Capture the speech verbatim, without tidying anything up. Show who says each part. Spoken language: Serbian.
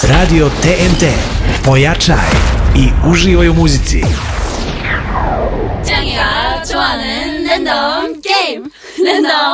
Speaker 1: Radio T N T. Pojačaj i uživaj u muzici.
Speaker 2: 짱이가 좋아하는 랜덤 게임 랜덤